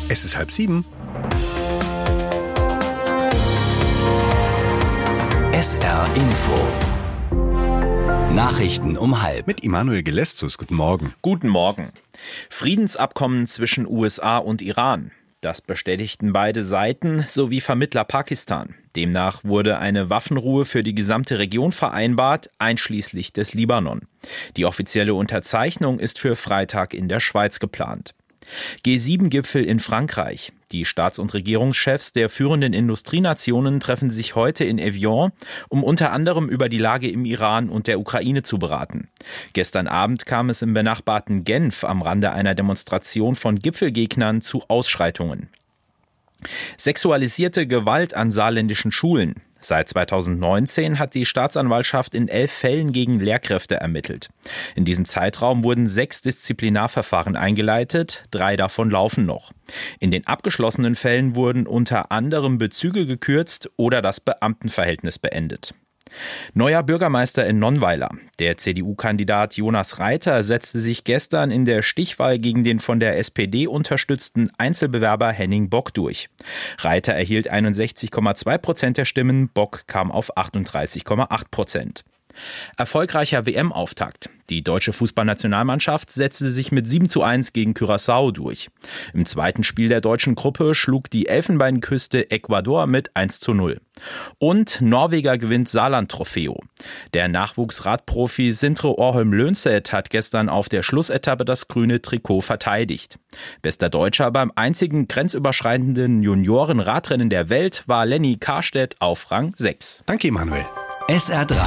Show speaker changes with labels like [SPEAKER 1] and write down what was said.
[SPEAKER 1] Es ist 6:30.
[SPEAKER 2] SR Info. Nachrichten um 12:30.
[SPEAKER 1] Mit Immanuel Gelestus. Guten Morgen.
[SPEAKER 3] Guten Morgen. Friedensabkommen zwischen USA und Iran. Das bestätigten beide Seiten sowie Vermittler Pakistan. Demnach wurde eine Waffenruhe für die gesamte Region vereinbart, einschließlich des Libanon. Die offizielle Unterzeichnung ist für Freitag in der Schweiz geplant. G7-Gipfel in Frankreich. Die Staats- und Regierungschefs der führenden Industrienationen treffen sich heute in Evian, um unter anderem über die Lage im Iran und der Ukraine zu beraten. Gestern Abend kam es im benachbarten Genf am Rande einer Demonstration von Gipfelgegnern zu Ausschreitungen. Sexualisierte Gewalt an saarländischen Schulen. Seit 2019 hat die Staatsanwaltschaft in 11 Fällen gegen Lehrkräfte ermittelt. In diesem Zeitraum wurden 6 Disziplinarverfahren eingeleitet, 3 davon laufen noch. In den abgeschlossenen Fällen wurden unter anderem Bezüge gekürzt oder das Beamtenverhältnis beendet. Neuer Bürgermeister in Nonnweiler. Der CDU-Kandidat Jonas Reiter setzte sich gestern in der Stichwahl gegen den von der SPD unterstützten Einzelbewerber Henning Bock durch. Reiter erhielt 61,2% der Stimmen, Bock kam auf 38,8%. Erfolgreicher WM-Auftakt. Die deutsche Fußballnationalmannschaft setzte sich mit 7:1 gegen Curaçao durch. Im zweiten Spiel der deutschen Gruppe schlug die Elfenbeinküste Ecuador mit 1:0. Und Norweger gewinnt Saarland-Trofeo. Der Nachwuchsradprofi Sindre Orholm-Lønseth hat gestern auf der Schlussetappe das grüne Trikot verteidigt. Bester Deutscher beim einzigen grenzüberschreitenden Junioren-Radrennen der Welt war Lenny Karstedt auf Rang 6.
[SPEAKER 1] Danke, Immanuel.
[SPEAKER 2] SR3